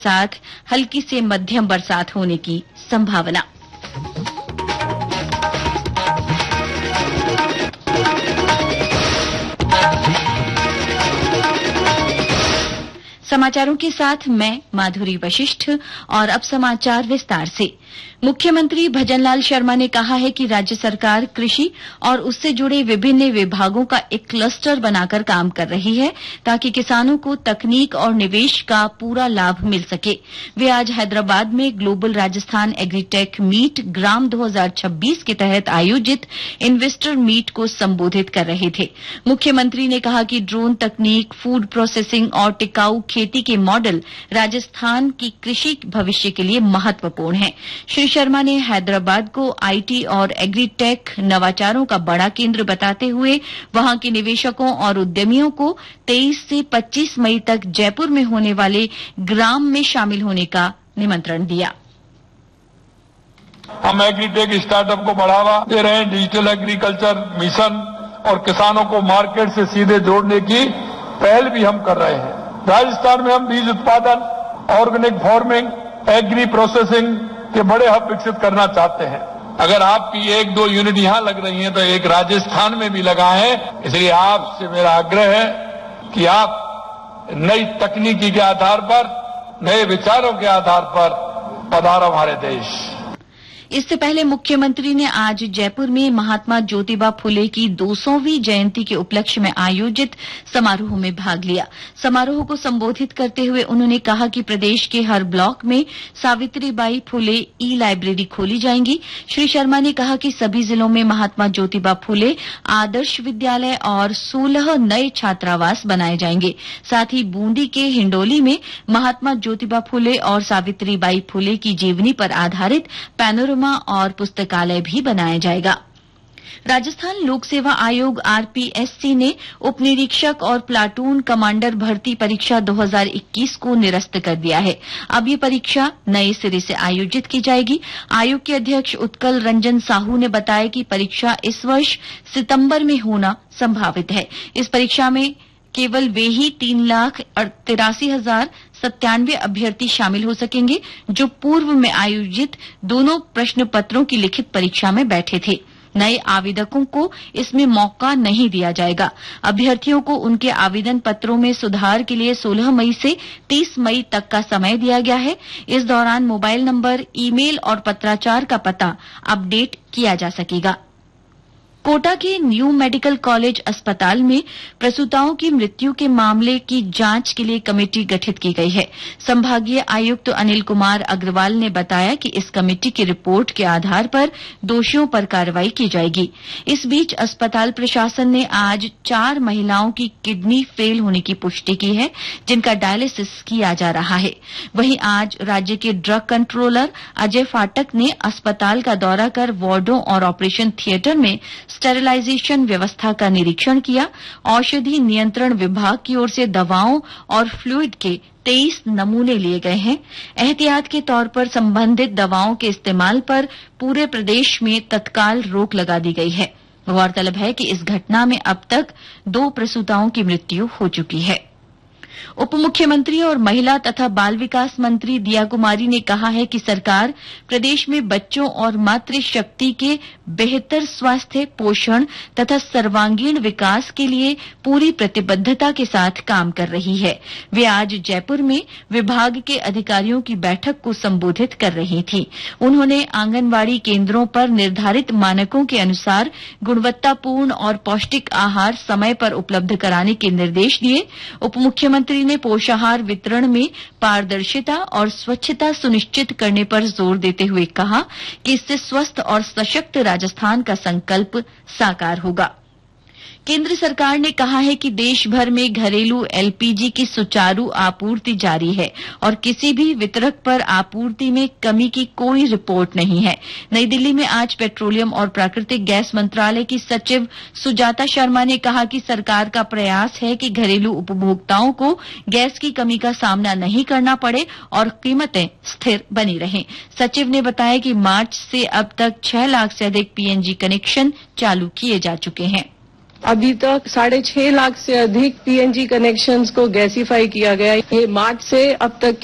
साथ हल्की से मध्यम बरसात होने की संभावना। समाचारों के साथ मैं माधुरी वशिष्ठ और अब समाचार विस्तार से। मुख्यमंत्री भजनलाल शर्मा ने कहा है कि राज्य सरकार कृषि और उससे जुड़े विभिन्न विभागों का एक क्लस्टर बनाकर काम कर रही है ताकि किसानों को तकनीक और निवेश का पूरा लाभ मिल सके। वे आज हैदराबाद में ग्लोबल राजस्थान एग्रीटेक मीट ग्राम 2026 के तहत आयोजित इन्वेस्टर मीट को संबोधित कर रहे थे। मुख्यमंत्री ने कहा कि ड्रोन तकनीक, फूड प्रोसेसिंग और टिकाऊ खेती के मॉडल राजस्थान की कृषि भविष्य के लिए महत्वपूर्ण है। श्री शर्मा ने हैदराबाद को आईटी और एग्रीटेक नवाचारों का बड़ा केंद्र बताते हुए वहां के निवेशकों और उद्यमियों को 23 से 25 मई तक जयपुर में होने वाले ग्राम में शामिल होने का निमंत्रण दिया। हम एग्रीटेक स्टार्टअप को बढ़ावा दे रहे हैं, डिजिटल एग्रीकल्चर मिशन और किसानों को मार्केट से सीधे जोड़ने की पहल भी हम कर रहे हैं। राजस्थान में हम बीज उत्पादन, ऑर्गेनिक फार्मिंग, एग्री प्रोसेसिंग के बड़े हब विकसित करना चाहते हैं। अगर आपकी 1-2 यूनिट यहां लग रही हैं तो एक राजस्थान में भी लगाएं। इसलिए आपसे मेरा आग्रह है कि आप नई तकनीकी के आधार पर, नए विचारों के आधार पर पधारो हमारे देश। इससे पहले मुख्यमंत्री ने आज जयपुर में महात्मा ज्योतिबा फुले की 200वीं जयंती के उपलक्ष्य में आयोजित समारोह में भाग लिया। समारोह को संबोधित करते हुए उन्होंने कहा कि प्रदेश के हर ब्लॉक में सावित्रीबाई फुले ई लाइब्रेरी खोली जाएंगी। श्री शर्मा ने कहा कि सभी जिलों में महात्मा ज्योतिबा फुले आदर्श विद्यालय और 16 नए छात्रावास बनाए जाएंगे। साथ ही बूंदी के हिंडोली में महात्मा ज्योतिबा फुले और सावित्रीबाई फुले की जीवनी पर आधारित पैनोरमा और पुस्तकालय भी बनाया जाएगा। राजस्थान लोक सेवा आयोग आरपीएससी ने उप निरीक्षक और प्लाटून कमांडर भर्ती परीक्षा 2021 को निरस्त कर दिया है। अब ये परीक्षा नए सिरे से आयोजित की जाएगी। आयोग के अध्यक्ष उत्कल रंजन साहू ने बताया कि परीक्षा इस वर्ष सितंबर में होना संभावित है। इस परीक्षा में केवल वे ही 3,83,097 अभ्यर्थी शामिल हो सकेंगे जो पूर्व में आयोजित दोनों प्रश्न पत्रों की लिखित परीक्षा में बैठे थे। नए आवेदकों को इसमें मौका नहीं दिया जाएगा। अभ्यर्थियों को उनके आवेदन पत्रों में सुधार के लिए 16 मई से 30 मई तक का समय दिया गया है। इस दौरान मोबाइल नंबर, ईमेल और पत्राचार का पता अपडेट किया जा सकेगा। कोटा के न्यू मेडिकल कॉलेज अस्पताल में प्रसूताओं की मृत्यु के मामले की जांच के लिए कमेटी गठित की गई है। संभागीय आयुक्त अनिल कुमार अग्रवाल ने बताया कि इस कमेटी की रिपोर्ट के आधार पर दोषियों पर कार्रवाई की जाएगी। इस बीच अस्पताल प्रशासन ने आज 4 महिलाओं की किडनी फेल होने की पुष्टि की है, जिनका डायलिसिस किया जा रहा है। वहीं आज राज्य के ड्रग कंट्रोलर अजय फाटक ने अस्पताल का दौरा कर वार्डों और ऑपरेशन थिएटर में स्टेरिलाइजेशन व्यवस्था का निरीक्षण किया। औषधि नियंत्रण विभाग की ओर से दवाओं और फ्लूइड के 23 नमूने लिए गए हैं। एहतियात के तौर पर संबंधित दवाओं के इस्तेमाल पर पूरे प्रदेश में तत्काल रोक लगा दी गई है। गौरतलब है कि इस घटना में अब तक 2 प्रसूताओं की मृत्यु हो चुकी है। उप मुख्यमंत्री और महिला तथा बाल विकास मंत्री दिया कुमारी ने कहा है कि सरकार प्रदेश में बच्चों और मातृशक्ति के बेहतर स्वास्थ्य, पोषण तथा सर्वांगीण विकास के लिए पूरी प्रतिबद्धता के साथ काम कर रही है। वे आज जयपुर में विभाग के अधिकारियों की बैठक को संबोधित कर रही थीं। उन्होंने आंगनवाड़ी केंद्रों पर निर्धारित मानकों के अनुसार गुणवत्तापूर्ण और पौष्टिक आहार समय पर उपलब्ध कराने के निर्देश दिए। उप मुख्यमंत्री ने पोषाहार वितरण में पारदर्शिता और स्वच्छता सुनिश्चित करने पर जोर देते हुए कहा कि इससे स्वस्थ और सशक्त राजस्थान का संकल्प साकार होगा। केंद्र सरकार ने कहा है कि देश भर में घरेलू एलपीजी की सुचारू आपूर्ति जारी है और किसी भी वितरक पर आपूर्ति में कमी की कोई रिपोर्ट नहीं है। नई दिल्ली में आज पेट्रोलियम और प्राकृतिक गैस मंत्रालय की सचिव सुजाता शर्मा ने कहा कि सरकार का प्रयास है कि घरेलू उपभोक्ताओं को गैस की कमी का सामना नहीं करना पड़े और कीमतें स्थिर बनी रहें। सचिव ने बताया कि मार्च से अब तक 6 लाख से अधिक पीएनजी कनेक्शन चालू किए जा चुके हैं। अभी तक 6.5 लाख से अधिक पीएनजी कनेक्शंस को गैसीफाई किया गया। ये मार्च से अब तक